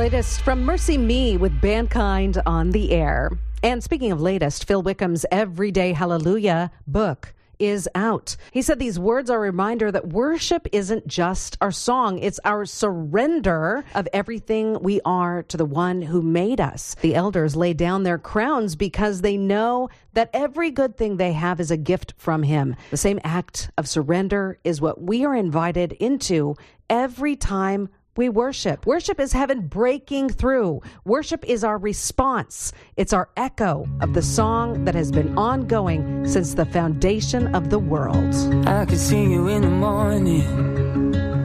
latest from Mercy Me with Bandkind on the air. And speaking of latest, Phil Wickham's Everyday Hallelujah book is out. He said these words are a reminder that worship isn't just our song, it's our surrender of everything we are to the one who made us. The elders lay down their crowns because they know that every good thing they have is a gift from him. The same act of surrender is what we are invited into every time we worship. Worship is heaven breaking through. Worship is our response. It's our echo of the song that has been ongoing since the foundation of the world. I could see you in the morning